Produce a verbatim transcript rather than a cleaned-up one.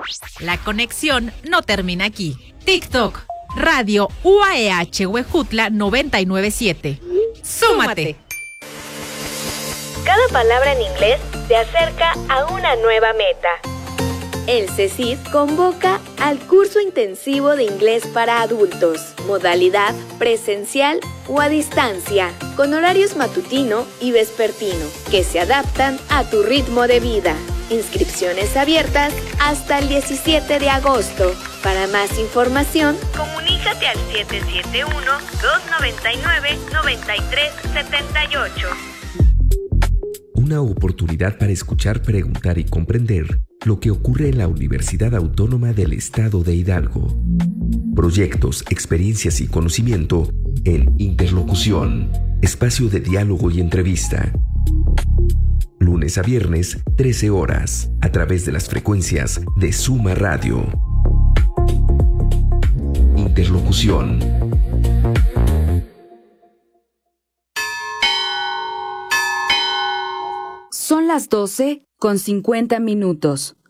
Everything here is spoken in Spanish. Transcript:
La conexión no termina aquí. TikTok, Radio U A E H Huejutla noventa y nueve punto siete. ¡Súmate! Cada palabra en inglés te acerca a una nueva meta. El CECID convoca al curso intensivo de inglés para adultos, modalidad presencial o a distancia, con horarios matutino y vespertino, que se adaptan a tu ritmo de vida. Inscripciones abiertas hasta el diecisiete de agosto. Para más información, comunícate al siete siete uno, dos nueve nueve, nueve tres siete ocho. Una oportunidad para escuchar, preguntar y comprender lo que ocurre en la Universidad Autónoma del Estado de Hidalgo. Proyectos, experiencias y conocimiento en Interlocución, espacio de diálogo y entrevista. Lunes a viernes, trece horas, a través de las frecuencias de Suma Radio. Interlocución. Son las doce con cincuenta minutos.